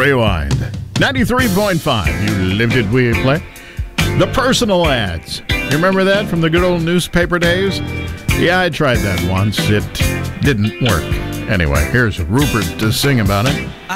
Rewind. 93.5. You lived it, we play. The personal ads. You remember that from the good old newspaper days? Yeah, I tried that once. It didn't work. Anyway, here's Rupert to sing about it.